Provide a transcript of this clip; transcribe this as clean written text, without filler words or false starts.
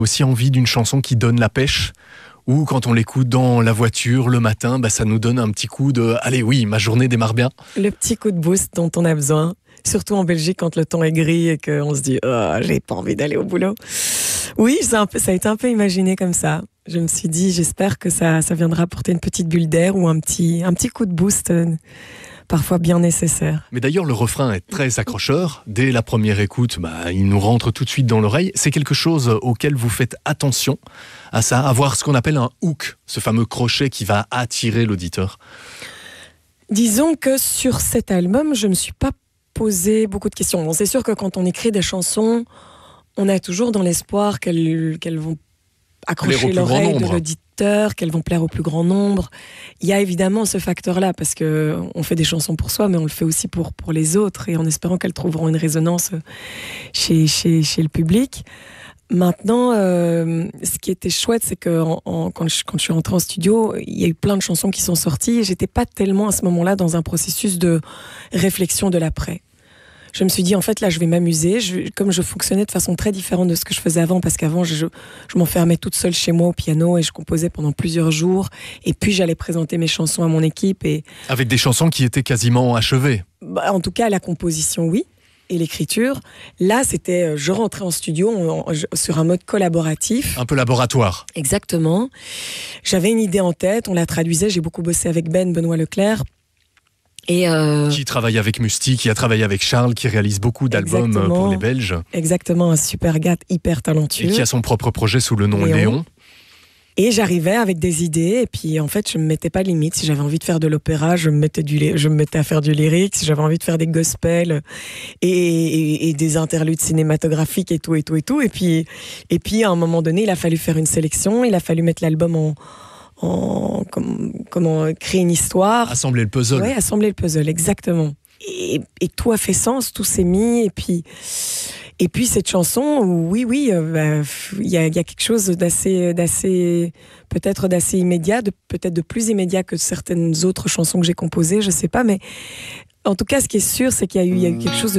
Aussi envie d'une chanson qui donne la pêche, ou quand on l'écoute dans la voiture le matin, ça nous donne un petit coup de « Allez oui, ma journée démarre bien ». Le petit coup de boost dont on a besoin, surtout en Belgique quand le temps est gris et qu'on se dit « Oh, j'ai pas envie d'aller au boulot ». Oui, ça a été un peu imaginé comme ça. Je me suis dit, j'espère que ça viendra apporter une petite bulle d'air ou un petit coup de boost, parfois bien nécessaire. Mais d'ailleurs, le refrain est très accrocheur. Dès la première écoute, il nous rentre tout de suite dans l'oreille. C'est quelque chose auquel vous faites attention à ça, avoir ce qu'on appelle un hook, ce fameux crochet qui va attirer l'auditeur. Disons que sur cet album, je ne me suis pas posé beaucoup de questions. Bon, c'est sûr que quand on écrit des chansons, on a toujours dans l'espoir qu'elles vont accrocher l'oreille de l'auditeur, qu'elles vont plaire au plus grand nombre. Il y a évidemment ce facteur-là, parce qu'on fait des chansons pour soi, mais on le fait aussi pour les autres, et en espérant qu'elles trouveront une résonance chez le public. Maintenant, ce qui était chouette, c'est que quand je suis rentrée en studio, il y a eu plein de chansons qui sont sorties, et j'étais pas tellement à ce moment-là dans un processus de réflexion de l'après. Je me suis dit, en fait, là, je vais m'amuser. Comme je fonctionnais de façon très différente de ce que je faisais avant, parce qu'avant, je m'enfermais toute seule chez moi au piano et je composais pendant plusieurs jours. Et puis, j'allais présenter mes chansons à mon équipe. Avec des chansons qui étaient quasiment achevées. En tout cas, la composition, oui. Et l'écriture. Là, c'était, je rentrais en studio sur un mode collaboratif. Un peu laboratoire. Exactement. J'avais une idée en tête, on la traduisait. J'ai beaucoup bossé avec Benoît Leclerc. Qui travaille avec Musti, qui a travaillé avec Charles, qui réalise beaucoup d'albums pour les Belges. Exactement, un super gars hyper talentueux. Et qui a son propre projet sous le nom Léon. Et j'arrivais avec des idées, et puis en fait, je ne me mettais pas de limite. Si j'avais envie de faire de l'opéra, je me mettais à faire du lyrique. Si j'avais envie de faire des gospels et des interludes cinématographiques et tout. Et puis, à un moment donné, il a fallu faire une sélection, il a fallu mettre l'album comment créer une histoire. Assembler le puzzle. Oui, assembler le puzzle, exactement. Et tout a fait sens, tout s'est mis, et puis cette chanson, oui, il y a quelque chose d'assez peut-être d'assez immédiat, peut-être de plus immédiat que certaines autres chansons que j'ai composées, je sais pas, mais en tout cas, ce qui est sûr, c'est qu'il y a eu quelque chose de